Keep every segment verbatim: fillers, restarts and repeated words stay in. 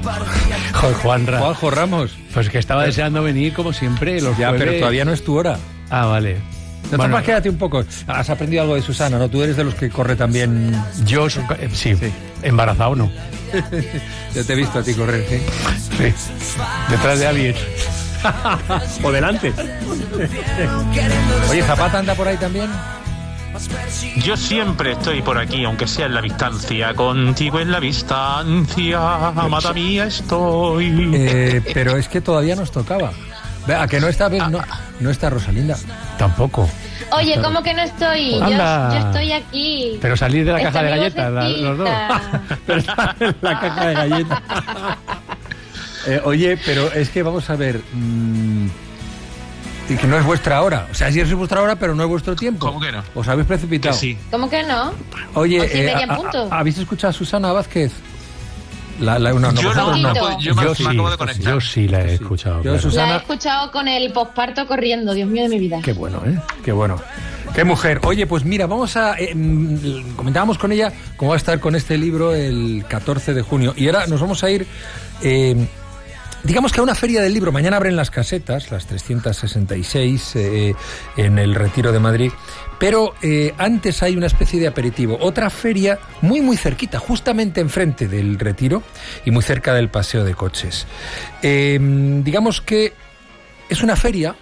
Joder, Juanra. Juanjo Ramos. Pues que estaba deseando venir como siempre los Ya, jueves. pero todavía no es tu hora. Ah, vale. De todas formas, quédate un poco. Has aprendido algo de Susana, ¿no? Tú eres de los que corre también. Yo, sí, sí. Embarazado no. Yo te he visto a ti correr, sí. Sí. Detrás de alguien. O delante. Oye, ¿Zapata anda por ahí también? Yo siempre estoy por aquí, aunque sea en la distancia. Contigo en la distancia, amada mía estoy. Eh, pero es que todavía nos tocaba. Vea, que no está, no, no está Rosalinda. Tampoco. Oye, ¿cómo que no estoy? Yo, yo estoy aquí. Pero salir de la Está caja de mi galletas, la, los dos. Pero está en la caja de galletas. eh, oye, pero es que vamos a ver. Mmm, que no es vuestra hora. O sea, sí es vuestra hora, pero no es vuestro tiempo. ¿Cómo que no? Os habéis precipitado. Que sí. ¿Cómo que no? Oye, siete eh, y en a, punto. a, ¿habéis escuchado a Susana Vázquez? La, la, no, no, yo no, no. no, yo, me, yo me sí, acabo de conectar. yo sí la he escuchado. Yo, Claro. Susana... La he escuchado con el posparto corriendo, Dios mío de mi vida. Qué bueno, ¿eh? Qué bueno. Qué mujer. Oye, pues mira, vamos a... Eh, comentábamos con ella cómo va a estar con este libro el catorce de junio. Y ahora nos vamos a ir... Eh, digamos que a una feria del libro. Mañana abren las casetas, las trescientas sesenta y seis, eh, en el Retiro de Madrid. Pero eh, antes hay una especie de aperitivo. Otra feria muy, muy cerquita, justamente enfrente del Retiro y muy cerca del Paseo de Coches. Eh, digamos que es una feria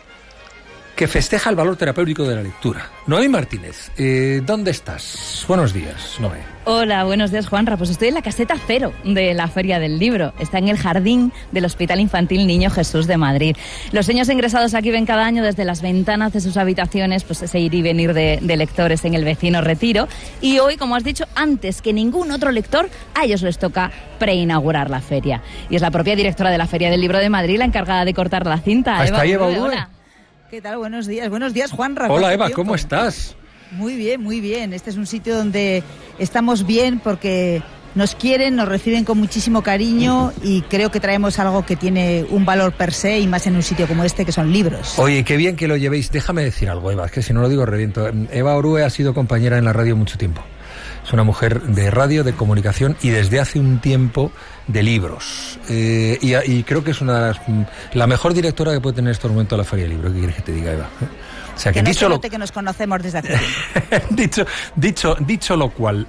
que festeja el valor terapéutico de la lectura. Noemí Martínez, eh, ¿dónde estás? Buenos días, Noé. Hola, buenos días, Juanra. Pues estoy en la caseta cero de la Feria del Libro. Está en el jardín del Hospital Infantil Niño Jesús de Madrid. Los niños ingresados aquí ven cada año desde las ventanas de sus habitaciones pues ese ir y venir de, de lectores en el vecino Retiro. Y hoy, como has dicho, antes que ningún otro lector, a ellos les toca preinaugurar la feria. Y es la propia directora de la Feria del Libro de Madrid la encargada de cortar la cinta. ¿Hasta Eva Eva Urue. ¿Qué tal? Buenos días. Buenos días, Juanra. Hola, Eva, tiempo? ¿cómo estás? Muy bien, muy bien. Este es un sitio donde estamos bien porque nos quieren, nos reciben con muchísimo cariño y creo que traemos algo que tiene un valor per se y más en un sitio como este que son libros. Oye, qué bien que lo llevéis. Déjame decir algo, Eva, es que si no lo digo reviento. Eva Urue ha sido compañera en la radio mucho tiempo. Es una mujer de radio, de comunicación y desde hace un tiempo de libros. Eh, y, y creo que es una de las, la mejor directora que puede tener en este momento la Feria del Libro. ¿Qué quieres que te diga, Eva? O sea, que, que no dicho se lo note que nos conocemos desde hace tiempo. dicho, dicho, dicho lo cual,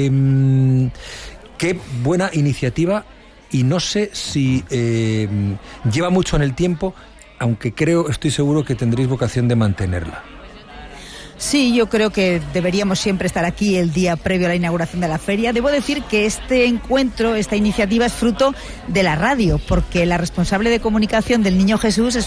eh, qué buena iniciativa y no sé si eh, lleva mucho en el tiempo, aunque creo, estoy seguro que tendréis vocación de mantenerla. Sí, yo creo que deberíamos siempre estar aquí el día previo a la inauguración de la feria. Debo decir que este encuentro, esta iniciativa es fruto de la radio, porque la responsable de comunicación del Niño Jesús es